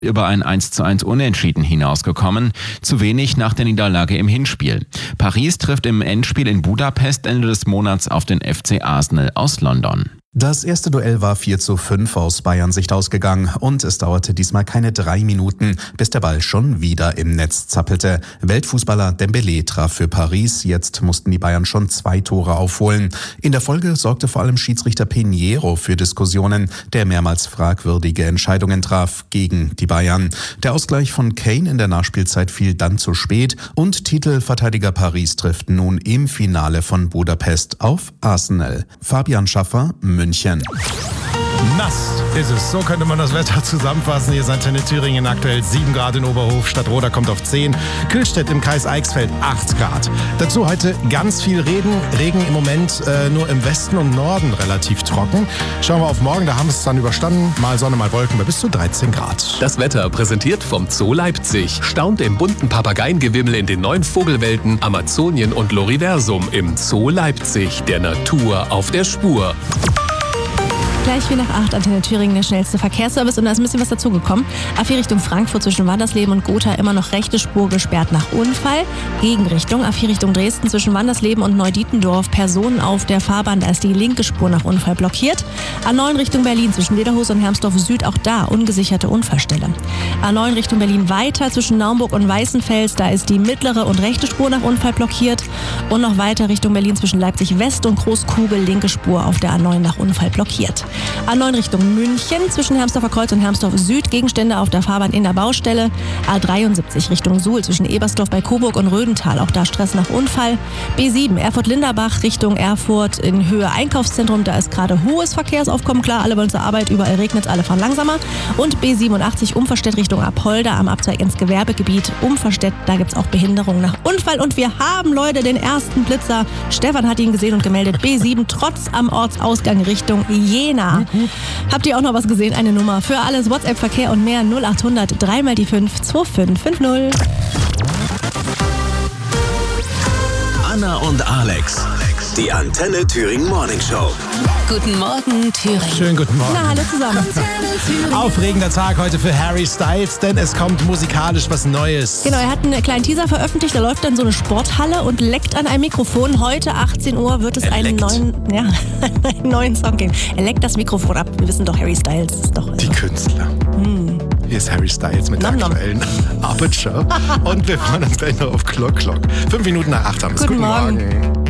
über ein 1:1 Unentschieden hinausgekommen, zu wenig nach der Niederlage im Hinspiel. Paris trifft im Endspiel in Budapest Ende des Monats auf den FC Arsenal aus London. Das erste Duell war 4:5 aus Bayern Sicht ausgegangen und es dauerte diesmal keine 3 Minuten, bis der Ball schon wieder im Netz zappelte. Weltfußballer Dembélé traf für Paris, jetzt mussten die Bayern schon 2 Tore aufholen. In der Folge sorgte vor allem Schiedsrichter Pinheiro für Diskussionen, der mehrmals fragwürdige Entscheidungen traf gegen die Bayern. Der Ausgleich von Kane in der Nachspielzeit fiel dann zu spät und Titelverteidiger Paris trifft nun im Finale von Budapest auf Arsenal. Fabian Schaffer, München. Nass ist es, so könnte man das Wetter zusammenfassen. Hier ist Antenne Thüringen, aktuell 7 Grad in Oberhof, Stadtroda kommt auf 10, Kühlstedt im Kreis Eichsfeld 8 Grad. Dazu heute ganz viel Regen im Moment nur im Westen und Norden relativ trocken. Schauen wir auf morgen, da haben wir es dann überstanden. Mal Sonne, mal Wolken bei bis zu 13 Grad. Das Wetter präsentiert vom Zoo Leipzig. Staunt im bunten Papageiengewimmel in den 9 Vogelwelten Amazonien und Loriversum im Zoo Leipzig. Der Natur auf der Spur. Gleich 7:45 Antenne Thüringen, der schnellste Verkehrsservice, und da ist ein bisschen was dazugekommen. A4 Richtung Frankfurt zwischen Wandersleben und Gotha immer noch rechte Spur gesperrt nach Unfall. Gegenrichtung A4 Richtung Dresden zwischen Wandersleben und Neudietendorf Personen auf der Fahrbahn, da ist die linke Spur nach Unfall blockiert. A9 Richtung Berlin zwischen Lederhus und Hermsdorf Süd, auch da ungesicherte Unfallstelle. A9 Richtung Berlin weiter zwischen Naumburg und Weißenfels, da ist die mittlere und rechte Spur nach Unfall blockiert. Und noch weiter Richtung Berlin zwischen Leipzig West und Großkugel, linke Spur auf der A9 nach Unfall blockiert. A9 Richtung München zwischen Hermsdorfer Kreuz und Hermsdorf Süd, Gegenstände auf der Fahrbahn in der Baustelle. A73 Richtung Suhl zwischen Ebersdorf bei Coburg und Rödental, auch da Stress nach Unfall. B7 Erfurt-Linderbach Richtung Erfurt in Höhe Einkaufszentrum, da ist gerade hohes Verkehrsaufkommen, klar, alle wollen zur Arbeit, überall regnet es, alle fahren langsamer. Und B87 Umverstedt Richtung Apolda am Abzweig ins Gewerbegebiet. Umverstedt, da gibt es auch Behinderung nach Unfall und wir haben, Leute, den ersten Blitzer. Stefan hat ihn gesehen und gemeldet. B7 trotz am Ortsausgang Richtung Jena. Habt ihr auch noch was gesehen? Eine Nummer für alles WhatsApp-Verkehr und mehr 0800 3x5 2550. Anna und Alex, die Antenne Thüringen Morning Show. Guten Morgen, Thüringen. Schönen guten Morgen. Na, hallo zusammen. Aufregender Tag heute für Harry Styles, denn es kommt musikalisch was Neues. Genau, er hat einen kleinen Teaser veröffentlicht, da läuft dann so eine Sporthalle und leckt an einem Mikrofon. Heute 18 Uhr wird es einen neuen Song geben. Er leckt das Mikrofon ab. Wir wissen doch, Harry Styles ist doch... Die Künstler. Hier ist Harry Styles mit der aktuellen Aperture. Und wir freuen uns gleich noch auf Clock Clock. 5 Minuten nach 8 haben wir. Guten Morgen.